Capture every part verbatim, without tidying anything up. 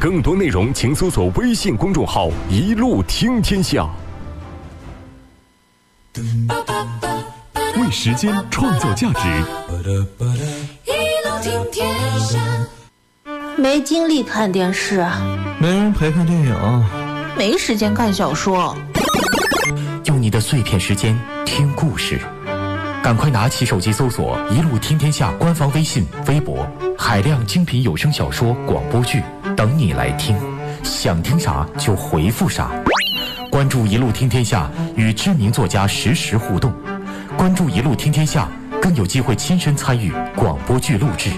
更多内容请搜索微信公众号“一路听天下”。为时间创造价值， 一路听天下。 没精力看电视， 没人陪看电影， 没时间看小说。 用你的碎片时间听故事，赶快拿起手机搜索“一路听天下”官方微信、微博，海量精品有声小说、广播剧等你来听，想听啥就回复啥。关注“一路听天下”，与知名作家实时互动。关注“一路听天下”，更有机会亲身参与广播剧录制。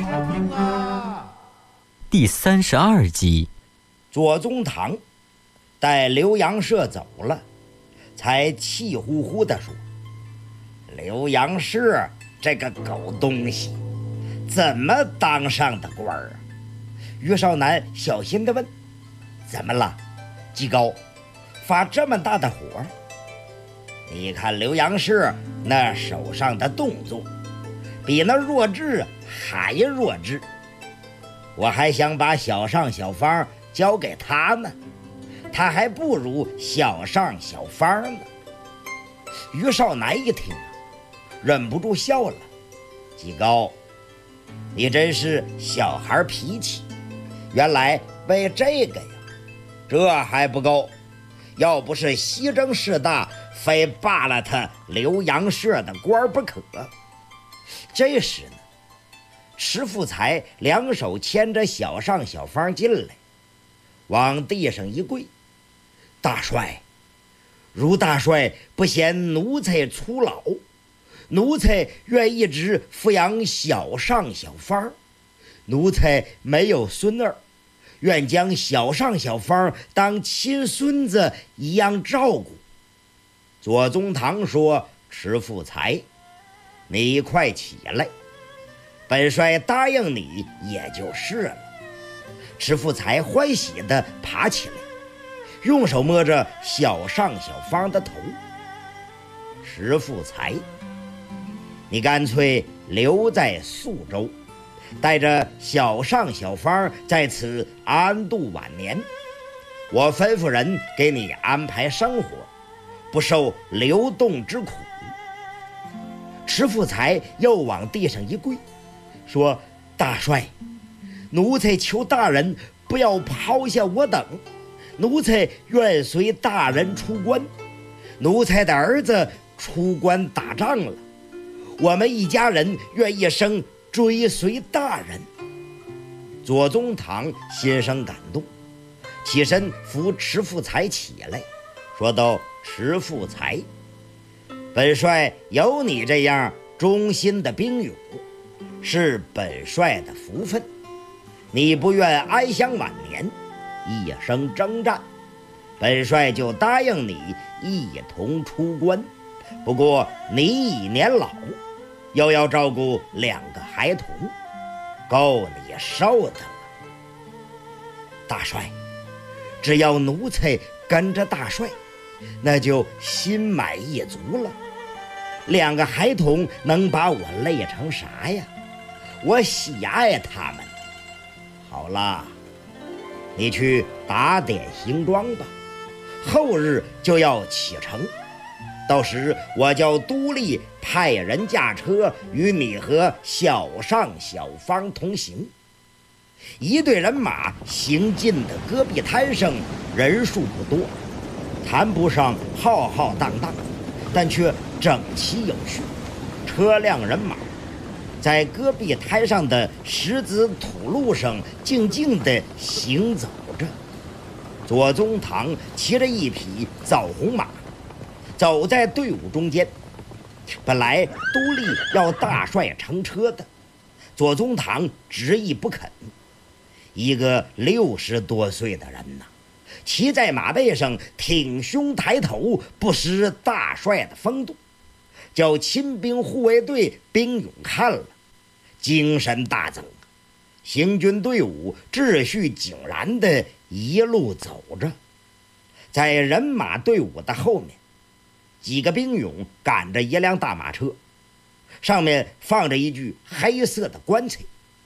第三十二集， 左宗棠带刘阳社走了，才气呼呼地说：“刘阳社这个狗东西，怎么当上的官儿啊？”于少南小心地问：“怎么了？季高，发这么大的火？你看刘阳社那手上的动作，比那弱智还弱智。我还想把小尚小芳交给他呢，他还不如小尚小芳呢。”于少南一听啊，忍不住笑了：“季高，你真是小孩脾气，原来为这个呀？这还不够，要不是西征事大，非罢了他刘阳社的官不可。”这时呢，石富才两手牵着小尚小芳进来，往地上一跪：“大帅，如大帅不嫌奴才粗老，奴才愿一直抚养小尚小芳。奴才没有孙儿，愿将小尚小芳当亲孙子一样照顾。”左宗棠说：“石富才，你快起来，本帅答应你也就是了。”石富才欢喜地爬起来，用手摸着小尚小芳的头：“石富才，你干脆留在宿州，带着小尚小芳在此安度晚年。我吩咐人给你安排生活，不受流动之苦。”石富才又往地上一跪，说：“大帅，奴才求大人不要抛下我等，奴才愿随大人出关。奴才的儿子出关打仗了，我们一家人愿一生追随大人。”左宗棠心生感动，起身扶石富才起来，说道：“石富才，本帅有你这样忠心的兵勇，是本帅的福分。你不愿安享晚年，一生征战，本帅就答应你一同出关。不过你已年老，又要照顾两个孩童，够你受的了。大帅，只要奴才跟着大帅，那就心满意足了。两个孩童能把我累成啥呀？我喜爱他们。好了，你去打点行装吧，后日就要启程。到时我叫都吏派人驾车与你和小尚小芳同行。”一队人马行进的戈壁滩上，人数不多，谈不上浩浩荡荡，但却整齐有序，车辆人马在戈壁滩上的石子土路上静静地行走着。左宗棠骑着一匹枣红马，走在队伍中间。本来都吏要大帅乘车的，左宗棠执意不肯。一个六十多岁的人呐，骑在马背上，挺胸抬头，不失大帅的风度，叫亲兵护卫队兵勇看了，精神大增。行军队伍秩序井然地一路走着，在人马队伍的后面，几个兵勇赶着一辆大马车，上面放着一具黑色的棺材，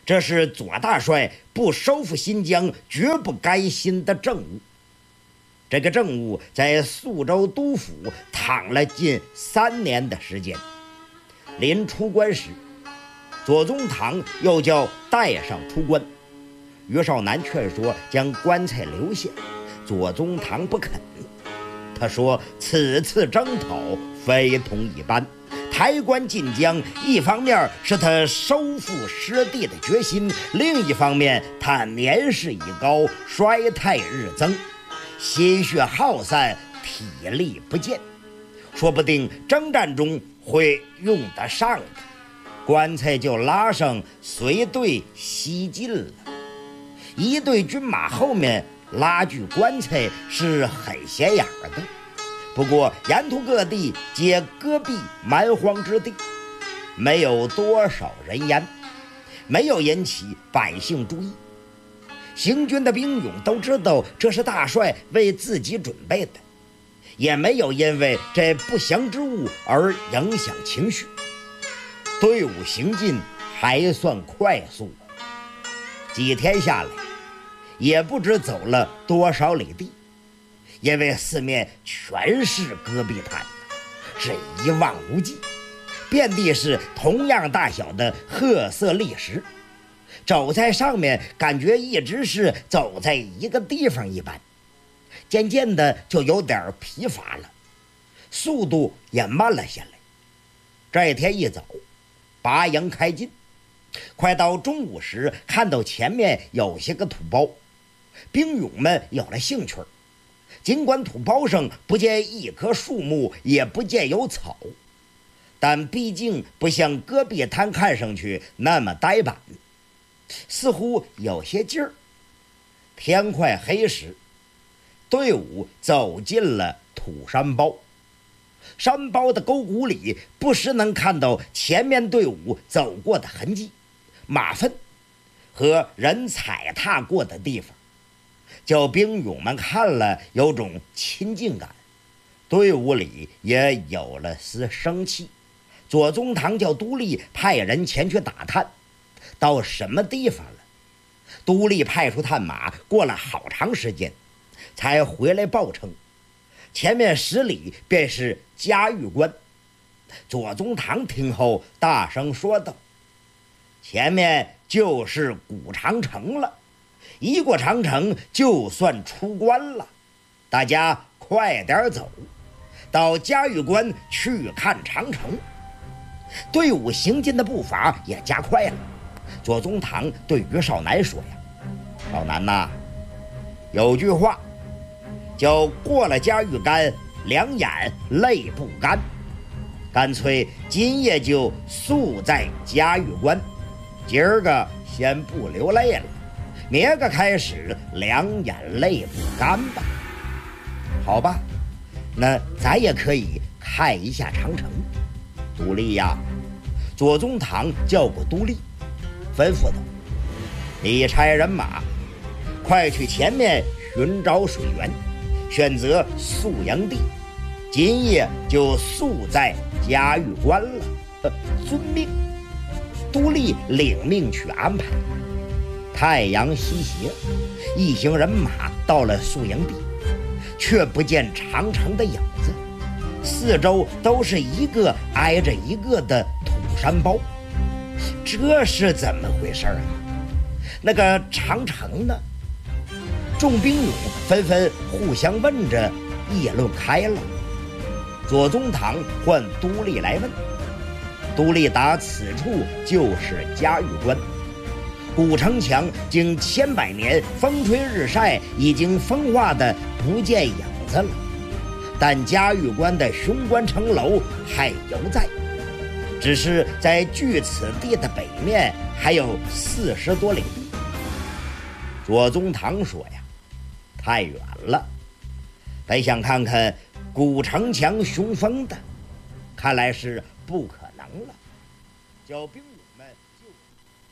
这是左大帅不收复新疆绝不甘心的政务。这个政务在肃州督府躺了近三年的时间。临出关时，左宗棠又叫带上出关，于少南劝说将棺材留下，左宗棠不肯。他说此次征讨非同一般，抬棺进疆，一方面是他收复失地的决心，另一方面他年事已高，衰态日增，心血耗散，体力不健，说不定征战中会用得上的。棺材就拉上随队西进了。一队军马后面拉锯棺材是很显眼的，不过沿途各地皆戈壁蛮荒之地，没有多少人烟，没有引起百姓注意。行军的兵勇都知道这是大帅为自己准备的，也没有因为这不祥之物而影响情绪。队伍行进还算快速，几天下来也不知走了多少里地，因为四面全是戈壁滩，是一望无际，遍地是同样大小的褐色砾石，走在上面感觉一直是走在一个地方一般，渐渐的就有点疲乏了，速度也慢了下来。这一天一早，拔营开进，快到中午时，看到前面有些个土包，兵勇们有了兴趣。尽管土包上不见一棵树木，也不见有草，但毕竟不像戈壁滩看上去那么呆板，似乎有些劲儿。天快黑时，队伍走进了土山包。山包的沟谷里不时能看到前面队伍走过的痕迹，马粪和人踩踏过的地方，叫兵勇们看了有种亲近感，队伍里也有了丝生气。左宗棠叫都历派人前去打探，到什么地方了。都历派出探马，过了好长时间才回来报称，前面十里便是嘉峪关。左宗棠听后大声说道：前面就是古长城了，一过长城就算出关了，大家快点走，到嘉峪关去看长城。队伍行进的步伐也加快了。左宗棠对于少南说呀：少南呐，有句话叫过了嘉峪关，两眼泪不干，干脆今夜就宿在嘉峪关，今儿个先不流泪了，明儿个开始两眼泪不干吧。好吧，那咱也可以看一下长城。都历呀，左宗棠叫过都历，吩咐道：你差人马快去前面寻找水源，选择宿营地，今夜就宿在嘉峪关了。呃，遵命。都历领命去安排。太阳西斜，一行人马到了宿营地，却不见长城的影子，四周都是一个挨着一个的土山包，这是怎么回事啊？那个长城呢？众兵勇纷纷互相问着，议论开了。左宗棠唤都历来问，都历答此处就是嘉峪关。古城墙经千百年风吹日晒，已经风化的不见影子了，但嘉峪关的雄关城楼还犹在，只是在距此地的北面还有四十多里地。左宗棠说呀，太远了，本想看看古城墙雄风的，看来是不可能了。叫兵